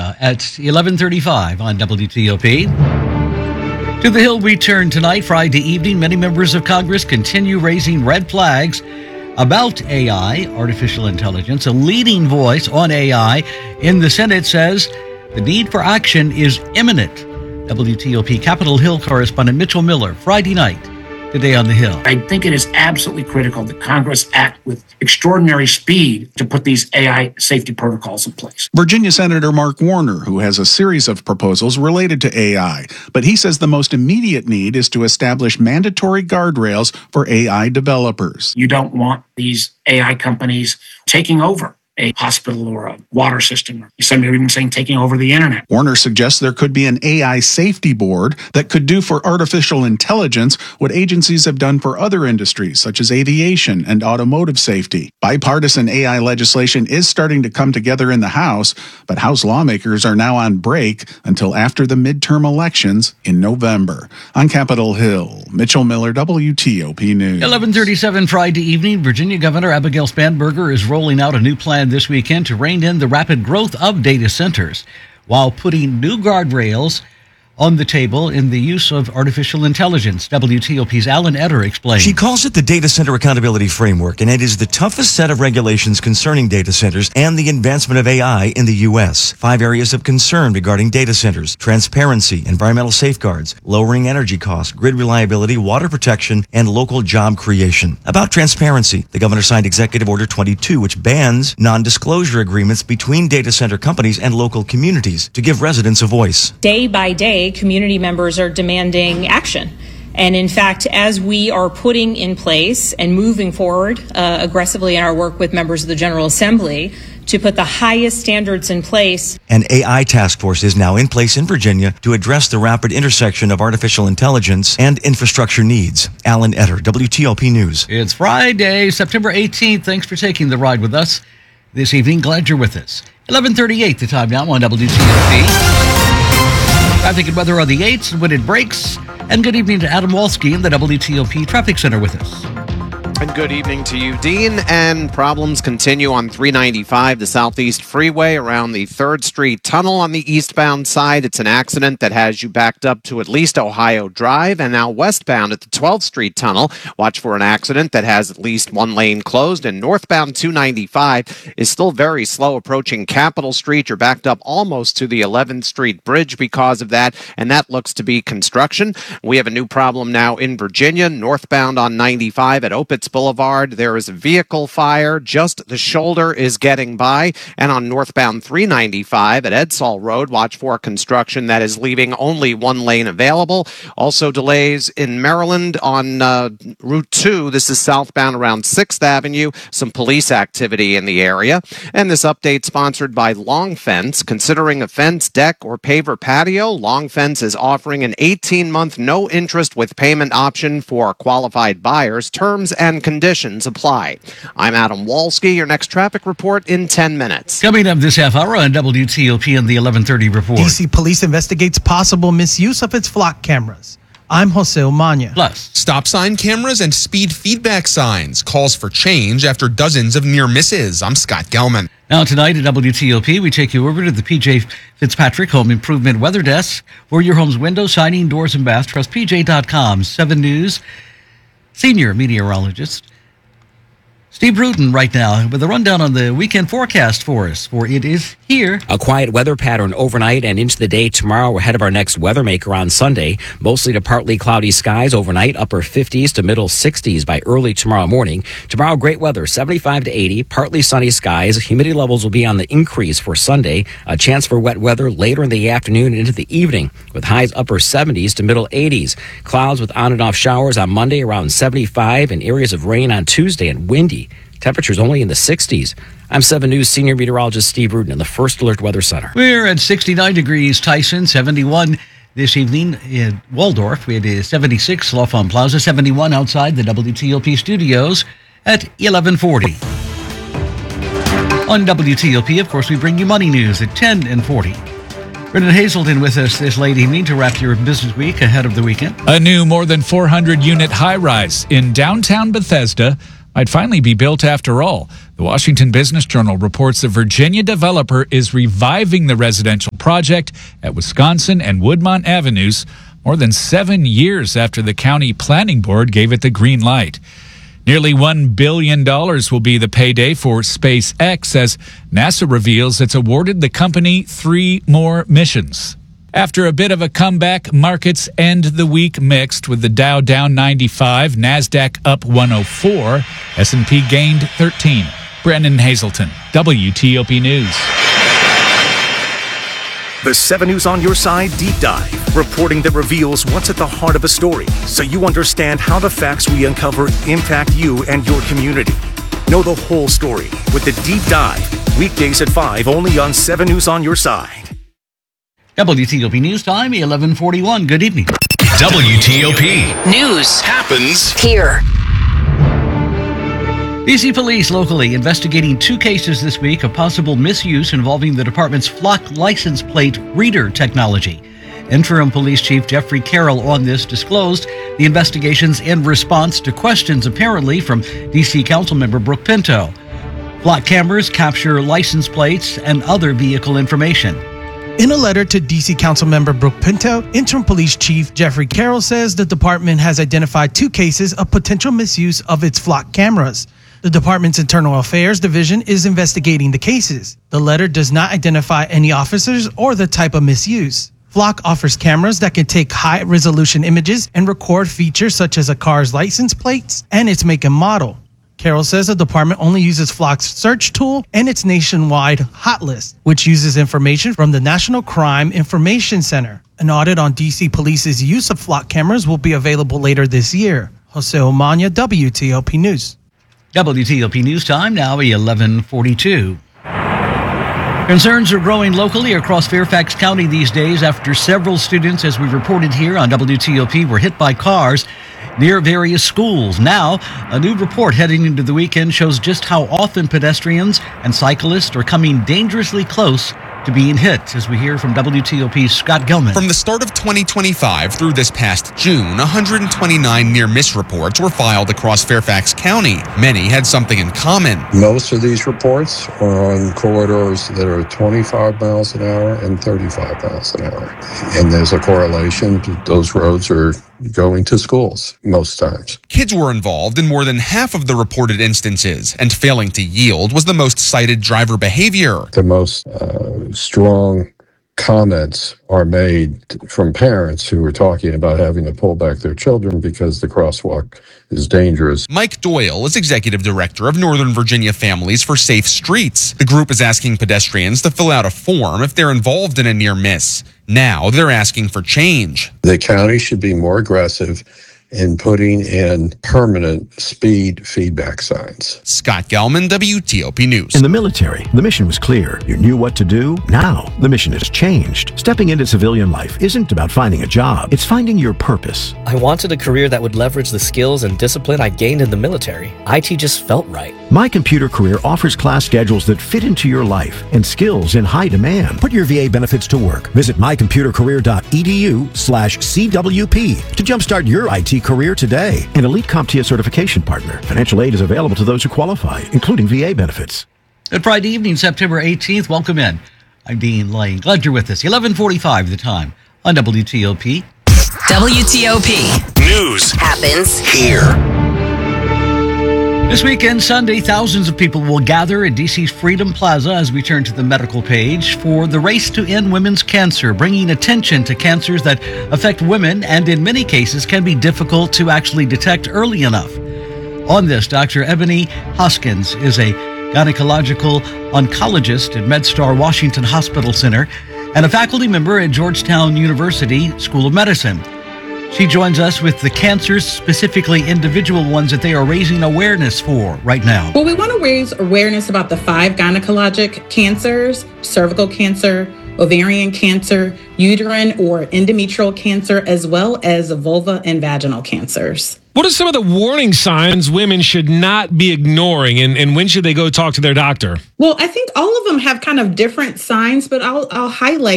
at 11:35 on WTOP. To the Hill we turn tonight, Friday evening. Many members of Congress continue raising red flags about AI, artificial intelligence. A leading voice on AI in the Senate says the need for action is imminent. WTOP Capitol Hill correspondent Mitchell Miller, Friday night, today on the Hill. I think it is absolutely critical that Congress act with extraordinary speed to put these AI safety protocols in place. Virginia Senator Mark Warner, who has a series of proposals related to AI, but he says the most immediate need is to establish mandatory guardrails for AI developers. You don't want these AI companies taking over a hospital or a water system. Some are even saying taking over the internet. Warner suggests there could be an AI safety board that could do for artificial intelligence what agencies have done for other industries, such as aviation and automotive safety. Bipartisan AI legislation is starting to come together in the House, but House lawmakers are now on break until after the midterm elections in November. On Capitol Hill, Mitchell Miller, WTOP News. 11:37 Friday evening, Virginia Governor Abigail Spanberger is rolling out a new plan this weekend to rein in the rapid growth of data centers while putting new guardrails on the table in the use of artificial intelligence. WTOP's Alan Etter explains. She calls it the Data Center Accountability Framework, and it is the toughest set of regulations concerning data centers and the advancement of AI in the U.S. 5 areas of concern regarding data centers: transparency, environmental safeguards, lowering energy costs, grid reliability, water protection, and local job creation. About transparency, the governor signed Executive Order 22, which bans non-disclosure agreements between data center companies and local communities to give residents a voice. Day by day, community members are demanding action. And in fact, as we are putting in place and moving forward aggressively in our work with members of the General Assembly to put the highest standards in place. An AI task force is now in place in Virginia to address the rapid intersection of artificial intelligence and infrastructure needs. Alan Etter, WTOP News. It's Friday, September 18th. Thanks for taking the ride with us this evening. Glad you're with us. 11:38 the time now on WTOP. Traffic and weather on the 8s and when it breaks. And good evening to Adam Walski in the WTOP Traffic Center with us. And good evening to you, Dean. And problems continue on 395, the Southeast Freeway, around the 3rd Street Tunnel on the eastbound side. It's an accident that has you backed up to at least Ohio Drive. And now westbound at the 12th Street Tunnel, watch for an accident that has at least one lane closed. And northbound 295 is still very slow approaching Capitol Street. You're backed up almost to the 11th Street Bridge because of that. And that looks to be construction. We have a new problem now in Virginia, northbound on 95 at Opitz Boulevard. There is a vehicle fire. Just the shoulder is getting by. And on northbound 395 at Edsall Road, watch for construction that is leaving only one lane available. Also delays in Maryland on Route 2. This is southbound around 6th Avenue. Some police activity in the area. And this update sponsored by Long Fence. Considering a fence, deck, or paver patio, Long Fence is offering an 18-month no-interest with payment option for qualified buyers. Terms and conditions apply. I'm Adam Walski. Your next traffic report in 10 minutes. Coming up this half hour on WTOP and the 11:30 report. D.C. Police investigates possible misuse of its flock cameras. I'm Jose Omania. Plus, stop sign cameras and speed feedback signs. Calls for change after dozens of near misses. I'm Scott Gelman. Now tonight at WTOP, we take you over to the PJ Fitzpatrick Home Improvement Weather Desk for your home's windows, siding, doors, and baths. Trust PJ.com. 7 News senior meteorologist Steve Rudin right now with a rundown on the weekend forecast for us, for it is here. A quiet weather pattern overnight and into the day tomorrow ahead of our next weather maker on Sunday. Mostly to partly cloudy skies overnight, upper 50s to middle 60s by early tomorrow morning. Tomorrow, great weather, 75 to 80, partly sunny skies. Humidity levels will be on the increase for Sunday. A chance for wet weather later in the afternoon and into the evening with highs upper 70s to middle 80s. Clouds with on and off showers on Monday around 75 and areas of rain on Tuesday and windy. Temperatures only in the 60s. I'm 7 News senior meteorologist Steve Rudin in the First Alert Weather Center. We're at 69 degrees Tyson, 71 this evening in Waldorf. We had 76 Lafon Plaza, 71 outside the WTOP studios at 11:40. On WTOP, of course, we bring you money news at 10 and 40. Brendan Hazelton with us this late evening to wrap your business week ahead of the weekend. A new more than 400-unit high-rise in downtown Bethesda might finally be built after all. The Washington Business Journal reports the Virginia developer is reviving the residential project at Wisconsin and Woodmont Avenues more than 7 years after the county planning board gave it the green light. Nearly $1 billion will be the payday for SpaceX as NASA reveals it's awarded the company 3 more missions. After a bit of a comeback, markets end the week mixed with the Dow down 95, NASDAQ up 104, S&P gained 13. Brennan Hazelton, WTOP News. The 7 News on Your Side Deep Dive, reporting that reveals what's at the heart of a story, so you understand how the facts we uncover impact you and your community. Know the whole story with the Deep Dive, weekdays at 5, only on 7 News on Your Side. WTOP News Time, 11:41. Good evening. WTOP News happens here. DC Police locally investigating 2 cases this week of possible misuse involving the department's Flock license plate reader technology. Interim Police Chief Jeffrey Carroll on this disclosed the investigations in response to questions apparently from DC Councilmember Brooke Pinto. Flock cameras capture license plates and other vehicle information. In a letter to D.C. Councilmember Brooke Pinto, Interim Police Chief Jeffrey Carroll says the department has identified 2 cases of potential misuse of its Flock cameras. The department's Internal Affairs Division is investigating the cases. The letter does not identify any officers or the type of misuse. Flock offers cameras that can take high-resolution images and record features such as a car's license plates and its make and model. Carroll says the department only uses Flock's search tool and its nationwide hot list, which uses information from the National Crime Information Center. An audit on D.C. Police's use of Flock cameras will be available later this year. Jose Omania, WTOP News. WTOP News Time, now 11:42. Concerns are growing locally across Fairfax County these days after several students, as we reported here on WTOP, were hit by cars near various schools. Now, a new report heading into the weekend shows just how often pedestrians and cyclists are coming dangerously close to being hit, as we hear from WTOP's Scott Gelman. From the start of 2025 through this past June, 129 near-miss reports were filed across Fairfax County. Many had something in common. Most of these reports are on corridors that are 25 miles an hour and 35 miles an hour. And there's a correlation. Those roads are going to schools most times. Kids were involved in more than half of the reported instances, and failing to yield was the most cited driver behavior. The most strong comments are made from parents who are talking about having to pull back their children because the crosswalk is dangerous. Mike Doyle is executive director of Northern Virginia Families for Safe Streets. The group is asking pedestrians to fill out a form if they're involved in a near miss. Now they're asking for change. The county should be more aggressive in putting in permanent speed feedback signs. Scott Gelman, WTOP News. In the military, the mission was clear. You knew what to do. Now, the mission has changed. Stepping into civilian life isn't about finding a job. It's finding your purpose. I wanted a career that would leverage the skills and discipline I gained in the military. IT just felt right. My Computer Career offers class schedules that fit into your life and skills in high demand. Put your VA benefits to work. Visit mycomputercareer.edu/CWP to jumpstart your IT career today. An elite CompTIA certification partner. Financial aid is available to those who qualify, including VA benefits. Good Friday evening, September 18th. Welcome in. I'm Dean Lane. Glad you're with us. 11:45 the time on WTOP. WTOP. News happens here. This weekend, Sunday, thousands of people will gather at DC's Freedom Plaza as we turn to the medical page for the Race to End Women's Cancer, bringing attention to cancers that affect women and in many cases can be difficult to actually detect early enough. On this, Dr. Ebony Hoskins is a gynecological oncologist at MedStar Washington Hospital Center and a faculty member at Georgetown University School of Medicine. She joins us with the cancers, specifically individual ones that they are raising awareness for right now. Well, we want to raise awareness about the 5 gynecologic cancers: cervical cancer, ovarian cancer, uterine or endometrial cancer, as well as vulva and vaginal cancers. What are some of the warning signs women should not be ignoring, and when should they go talk to their doctor? Well, I think all of them have kind of different signs, but I'll highlight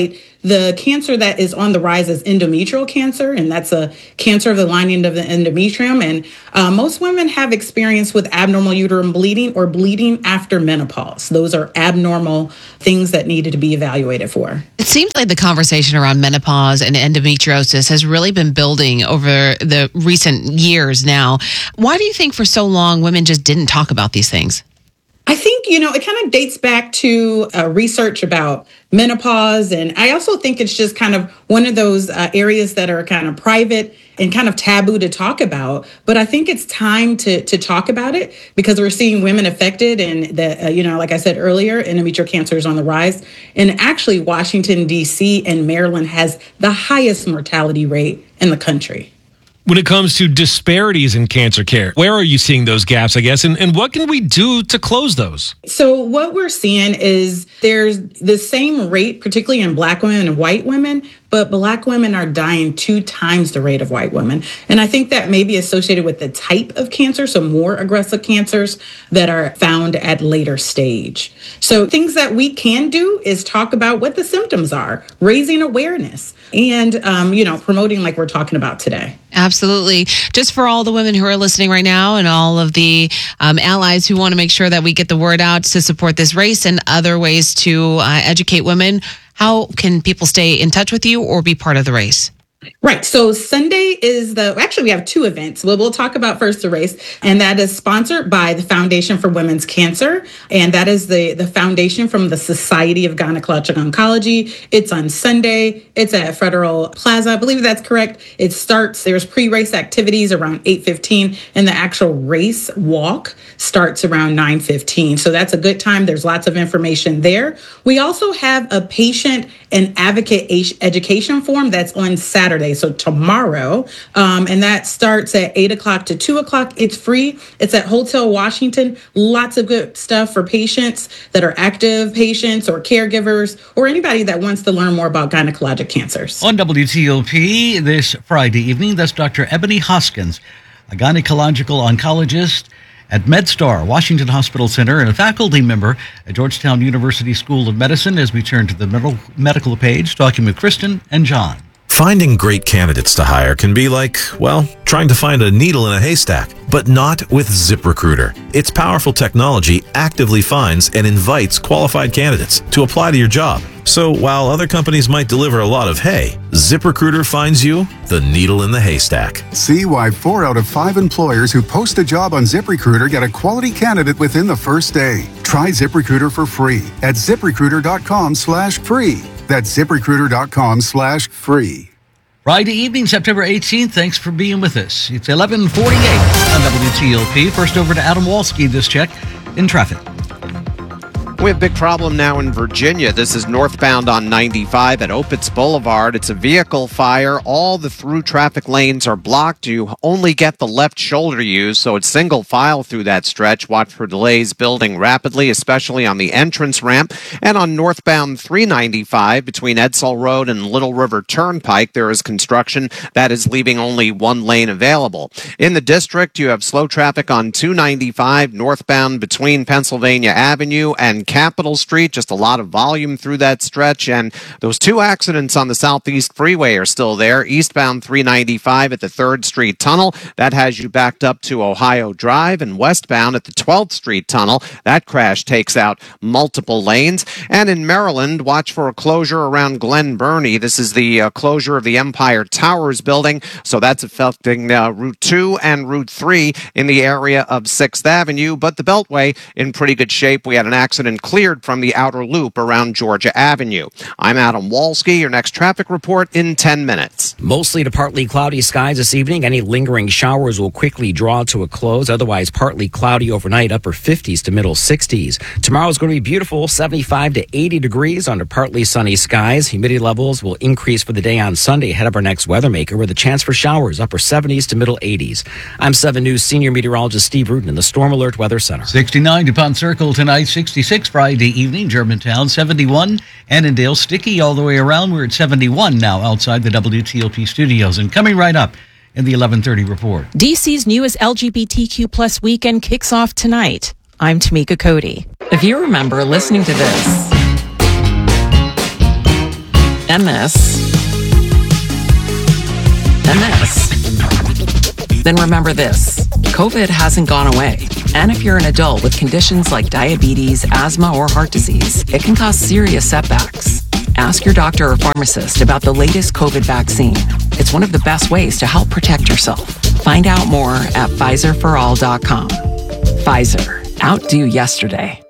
the cancer that is on the rise is endometrial cancer, and that's a cancer of the lining of the endometrium. And most women have experience with abnormal uterine bleeding or bleeding after menopause. Those are abnormal things that needed to be evaluated for. It seems like the conversation around menopause and endometriosis has really been building over the recent years now. Why do you think for so long women just didn't talk about these things? I think, it kind of dates back to research about menopause. And I also think it's just kind of one of those areas that are kind of private and kind of taboo to talk about. But I think it's time to talk about it because we're seeing women affected. And, like I said earlier, endometrial cancer is on the rise. And actually, Washington, D.C. and Maryland has the highest mortality rate in the country. When it comes to disparities in cancer care, where are you seeing those gaps, I guess, and what can we do to close those? So what we're seeing is there's the same rate, particularly in Black women and white women, but Black women are dying 2 times the rate of white women. And I think that may be associated with the type of cancer, so more aggressive cancers that are found at later stage. So things that we can do is talk about what the symptoms are, raising awareness, and, promoting like we're talking about today. Absolutely. Just for all the women who are listening right now and all of the allies who want to make sure that we get the word out to support this race and other ways to educate women, how can people stay in touch with you or be part of the race? Right. So Sunday is actually we have 2 events. We'll talk about first the race, and that is sponsored by the Foundation for Women's Cancer. And that is the foundation from the Society of Gynecologic Oncology. It's on Sunday. It's at Federal Plaza. I believe that's correct. There's pre-race activities around 8:15 and the actual race walk starts around 9:15. So that's a good time. There's lots of information there. We also have a patient and advocate education forum that's on Saturday. So tomorrow, and that starts at 8 o'clock to 2 o'clock. It's free. It's at Hotel Washington. Lots of good stuff for patients that are active patients or caregivers or anybody that wants to learn more about gynecologic cancers. On WTOP this Friday evening, that's Dr. Ebony Hoskins, a gynecological oncologist at MedStar, Washington Hospital Center, and a faculty member at Georgetown University School of Medicine, as we turn to the medical page, talking with Kristen and John. Finding great candidates to hire can be like, trying to find a needle in a haystack, but not with ZipRecruiter. Its powerful technology actively finds and invites qualified candidates to apply to your job. So while other companies might deliver a lot of hay, ZipRecruiter finds you the needle in the haystack. See why 4 out of 5 employers who post a job on ZipRecruiter get a quality candidate within the first day. Try ZipRecruiter for free at ZipRecruiter.com/free. That's ZipRecruiter.com/free. Friday evening, September 18th. Thanks for being with us. It's 11:48 on WTOP. First over to Adam Walski, this check in traffic. We have a big problem now in Virginia. This is northbound on 95 at Opitz Boulevard. It's a vehicle fire. All the through traffic lanes are blocked. You only get the left shoulder used, so it's single file through that stretch. Watch for delays building rapidly, especially on the entrance ramp. And on northbound 395 between Edsall Road and Little River Turnpike, there is construction that is leaving only one lane available. In the district, you have slow traffic on 295 northbound between Pennsylvania Avenue and Capitol Street, just a lot of volume through that stretch, and those 2 accidents on the Southeast Freeway are still there. Eastbound 395 at the 3rd Street Tunnel, that has you backed up to Ohio Drive, and westbound at the 12th Street Tunnel, that crash takes out multiple lanes. And in Maryland, watch for a closure around Glen Burnie. This is the closure of the Empire Towers building, so that's affecting Route 2 and Route 3 in the area of 6th Avenue, but the Beltway in pretty good shape. We had an accident cleared from the outer loop around Georgia Avenue. I'm Adam Walski. Your next traffic report in 10 minutes. Mostly to partly cloudy skies this evening. Any lingering showers will quickly draw to a close. Otherwise, partly cloudy overnight, upper 50s to middle 60s. Tomorrow's going to be beautiful, 75 to 80 degrees under partly sunny skies. Humidity levels will increase for the day on Sunday ahead of our next weather maker with a chance for showers, upper 70s to middle 80s. I'm 7 News senior meteorologist Steve Rudin in the Storm Alert Weather Center. 69 DuPont Circle tonight, 66 Friday evening, Germantown 71, Annandale sticky all the way around. We're at 71 now outside the WTOP studios. And coming right up in the 11:30 report. DC's newest LGBTQ plus weekend kicks off tonight. I'm Tamika Cody. If you remember listening to this and this, and this. Then remember this, COVID hasn't gone away. And if you're an adult with conditions like diabetes, asthma, or heart disease, it can cause serious setbacks. Ask your doctor or pharmacist about the latest COVID vaccine. It's one of the best ways to help protect yourself. Find out more at PfizerForAll.com. Pfizer, outdo yesterday.